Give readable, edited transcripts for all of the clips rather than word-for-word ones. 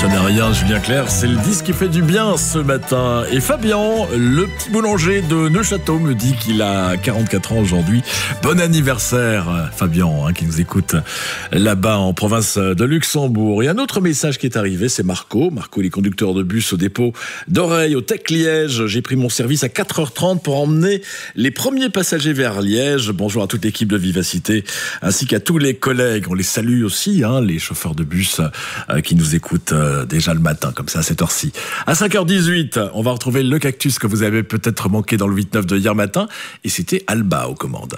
Ça n'est rien, Julien Clerc, c'est le disque qui fait du bien ce matin. Et Fabien, le petit boulanger de Neufchâteau, me dit qu'il a 44 ans aujourd'hui. Bon anniversaire, Fabien, qui nous écoute là-bas en province de Luxembourg. Et un autre message qui est arrivé, c'est Marco. Marco, il est conducteur de bus au dépôt d'Oreille, au Tech Liège. J'ai pris mon service à 4h30 pour emmener les premiers passagers vers Liège. Bonjour à toute l'équipe de Vivacité, ainsi qu'à tous les collègues. On les salue aussi, les chauffeurs de bus qui nous écoutent déjà le matin, comme ça, à cette heure-ci. À 5h18, on va retrouver le cactus que vous avez peut-être manqué dans le 8-9 de hier matin. Et c'était Alba aux commandes.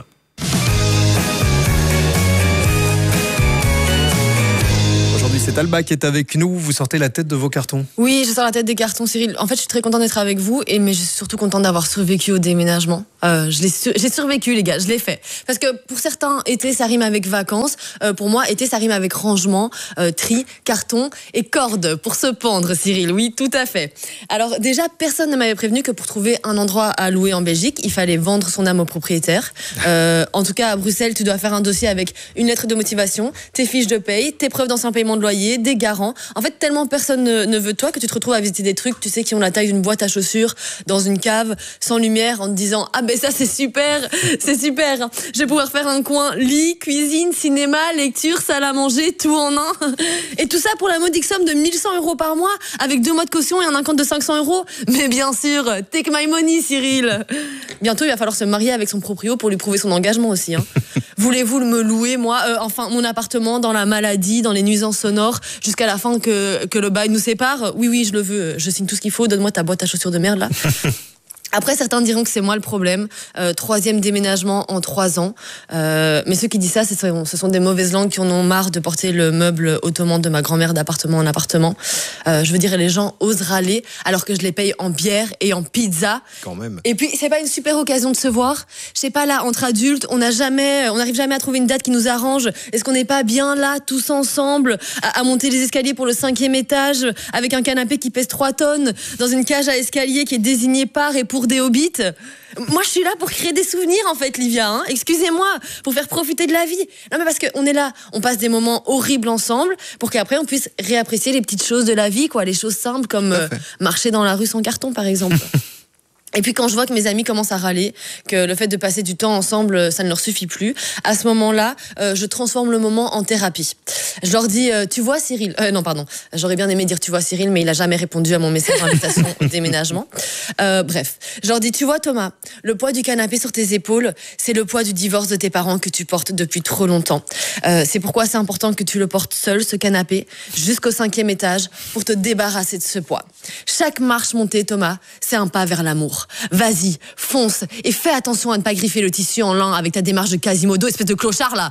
C'est Alba qui est avec nous. Vous sortez la tête de vos cartons. Oui, je sors la tête des cartons, Cyril. En fait, je suis très contente d'être avec vous, mais je suis surtout contente d'avoir survécu au déménagement. J'ai survécu, les gars, je l'ai fait. Parce que pour certains, été, ça rime avec vacances. Pour moi, été, ça rime avec rangement, tri, carton et corde pour se pendre, Cyril. Oui, tout à fait. Alors déjà, personne ne m'avait prévenu que pour trouver un endroit à louer en Belgique, il fallait vendre son âme au propriétaire. En tout cas, à Bruxelles, tu dois faire un dossier avec une lettre de motivation, tes fiches de paye, tes preuves d'ancien paiement de loyer, des garants. En fait, tellement personne ne veut de toi que tu te retrouves à visiter des trucs, tu sais, qui ont la taille d'une boîte à chaussures dans une cave, sans lumière, en te disant « Ah ben ça, c'est super, c'est super. Je vais pouvoir faire un coin lit, cuisine, cinéma, lecture, salle à manger, tout en un. » Et tout ça pour la modique somme de 1100 € par mois, avec 2 mois de caution et un acompte de 500 €. Mais bien sûr, take my money, Cyril. Bientôt, il va falloir se marier avec son proprio pour lui prouver son engagement aussi. Voulez-vous me louer, moi, mon appartement dans la maladie, dans les nuisances sonores, jusqu'à la fin que le bail nous sépare? Oui, je le veux. Je signe tout ce qu'il faut. Donne-moi ta boîte à chaussures de merde, là. Après, certains diront que c'est moi le problème. 3e déménagement en 3 ans. Mais ceux qui disent ça, ce sont des mauvaises langues qui en ont marre de porter le meuble ottoman de ma grand-mère d'appartement en appartement. Je veux dire, les gens osent râler alors que je les paye en bière et en pizza. Quand même. Et puis, c'est pas une super occasion de se voir. Je sais pas, là, entre adultes, on n'arrive jamais à trouver une date qui nous arrange. Est-ce qu'on n'est pas bien là, tous ensemble, à monter les escaliers pour le 5e étage, avec un canapé qui pèse 3 tonnes, dans une cage à escalier qui est désignée par et pour des hobbits? Moi, je suis là pour créer des souvenirs, en fait, Livia. Excusez-moi, pour faire profiter de la vie. Non, mais parce qu'on est là, on passe des moments horribles ensemble, pour qu'après, on puisse réapprécier les petites choses de la vie, quoi, les choses simples, comme marcher dans la rue sans carton, par exemple. Et puis quand je vois que mes amis commencent à râler, que le fait de passer du temps ensemble, ça ne leur suffit plus, à ce moment-là, je transforme le moment en thérapie. Je leur dis, tu vois Cyril... non, pardon, j'aurais bien aimé dire tu vois Cyril, mais il a jamais répondu à mon message d'invitation au déménagement. Bref, je leur dis, tu vois Thomas, le poids du canapé sur tes épaules, c'est le poids du divorce de tes parents que tu portes depuis trop longtemps. C'est pourquoi c'est important que tu le portes seul, ce canapé, jusqu'au 5e étage, pour te débarrasser de ce poids. Chaque marche montée, Thomas, c'est un pas vers l'amour. Vas-y, fonce et fais attention à ne pas griffer le tissu en lin avec ta démarche de Quasimodo, espèce de clochard là.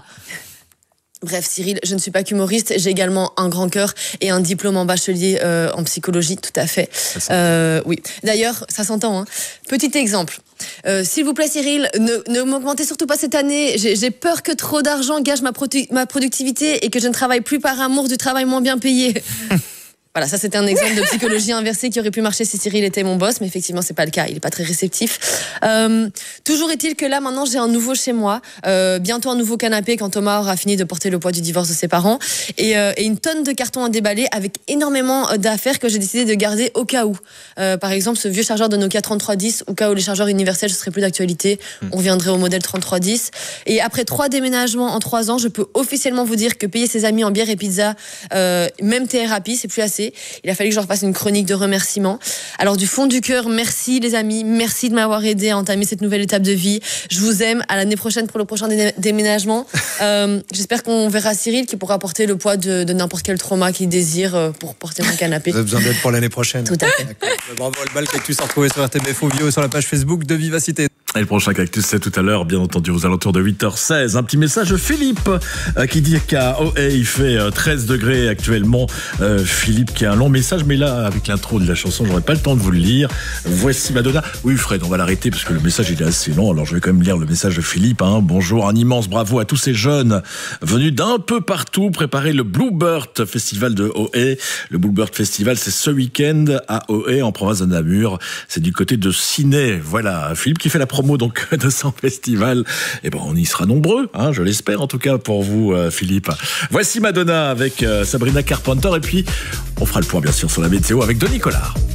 Bref, Cyril, je ne suis pas qu'humoriste, j'ai également un grand cœur et un diplôme en bachelier en psychologie, tout à fait. Oui. D'ailleurs, ça s'entend. Petit exemple. S'il vous plaît, Cyril, ne m'augmentez surtout pas cette année. J'ai peur que trop d'argent gâche ma productivité et que je ne travaille plus par amour du travail moins bien payé. Voilà, ça c'était un exemple de psychologie inversée qui aurait pu marcher si Cyril était mon boss, mais effectivement c'est pas le cas, il est pas très réceptif. Toujours est-il que là maintenant j'ai un nouveau chez moi, bientôt un nouveau canapé quand Thomas aura fini de porter le poids du divorce de ses parents, et une tonne de cartons à déballer avec énormément d'affaires que j'ai décidé de garder au cas où. Par exemple ce vieux chargeur de Nokia 3310, au cas où les chargeurs universels ce serait plus d'actualité, on reviendrait au modèle 3310. Et après 3 déménagements en 3 ans, je peux officiellement vous dire que payer ses amis en bière et pizza, même thérapie, c'est plus assez. Il a fallu que je leur fasse une chronique de remerciements. Alors du fond du cœur, merci les amis, merci de m'avoir aidé à entamer cette nouvelle étape de vie. Je vous aime, à l'année prochaine pour le prochain déménagement. J'espère qu'on verra Cyril qui pourra porter le poids de n'importe quel trauma qu'il désire pour porter mon canapé. Vous avez besoin d'aide pour l'année prochaine. Tout à fait. Bravo Alba, le cactus à retrouver sur RTBF Ovio et sur la page Facebook de Vivacité. Et le prochain cactus, c'est tout à l'heure, bien entendu, aux alentours de 8h16. Un petit message de Philippe qui dit qu'à OE, il fait 13 degrés actuellement. Philippe qui a un long message, mais là, avec l'intro de la chanson, j'aurais pas le temps de vous le lire. Voici Madonna. Oui, Fred, on va l'arrêter parce que le message il est assez long. Alors, je vais quand même lire le message de Philippe. Bonjour, un immense bravo à tous ces jeunes venus d'un peu partout préparer le Bluebird Festival de OE. Le Bluebird Festival, c'est ce week-end à OE, en province de Namur. C'est du côté de Ciné. Voilà, Philippe qui fait la promo promo donc de son festival. Et ben on y sera nombreux, hein, je l'espère en tout cas pour vous, Philippe. Voici Madonna avec Sabrina Carpenter et puis on fera le point bien sûr sur la météo avec Denis Collard.